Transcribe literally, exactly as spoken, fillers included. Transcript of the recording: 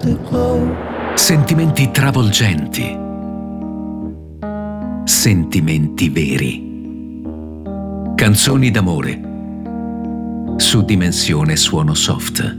Sentimenti travolgenti. Sentimenti veri. Canzoni d'amore. Su Dimensione Suono Soft.